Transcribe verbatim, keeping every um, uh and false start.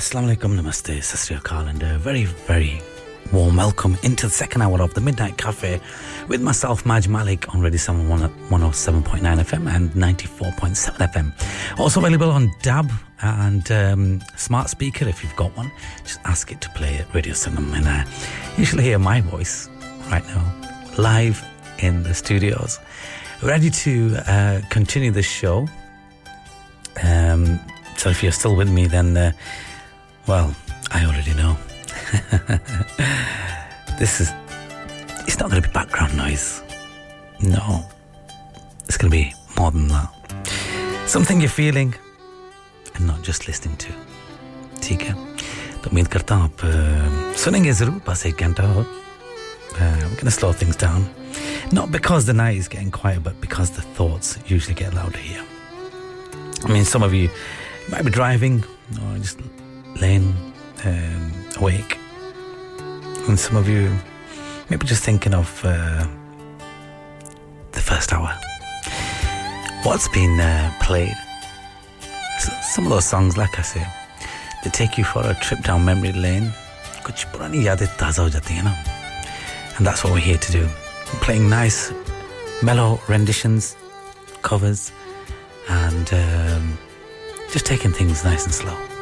Assalamu alaikum, namaste, sasri akal, and a very, very warm welcome into the second hour of the Midnight Cafe with myself, Maj Malik, on Radio Summer one oh seven point nine F M and ninety-four point seven F M. Also available on D A B and um, smart speaker if you've got one. Just ask it to play at Radio Sangam, and uh, you shall hear my voice right now, live in the studios, ready to uh, continue the show. Um, so if you're still with me, then... Uh, Well, I already know. This is... It's not going to be background noise. No. It's going to be more than that. Something you're feeling and not just listening to. ठीक है? तो उम्मीद करता हूँ आप सुनेंगे ज़रूर बस एक घंटा हो. We're going to slow things down. Not because the night is getting quiet, but because the thoughts usually get louder here. I mean, some of you might be driving or just... laying um, awake, and some of you maybe just thinking of uh, the first hour. What's been uh, played? So some of those songs, like I say, they take you for a trip down memory lane. Kuch purani yaadein taza ho jati hai na, and that's what we're here to do. Playing nice, mellow renditions, covers, and um, just taking things nice and slow.